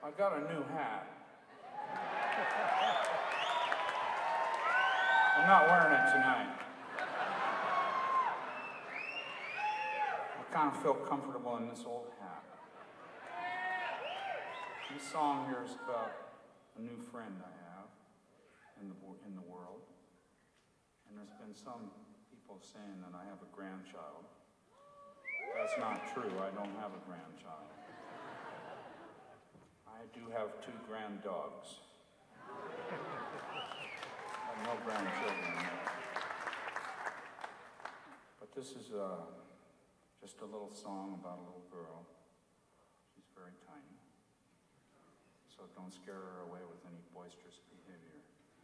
I got a new hat. I'm not wearing it tonight. I kind of feel comfortable in this old hat. This song here is about a new friend I have in the world. And there's been some people saying that I have a grandchild. That's not true. I don't have a grandchild. I do have 2 grand dogs. I have no grandchildren yet. But this is just a little song about a little girl. She's very tiny. So don't scare her away with any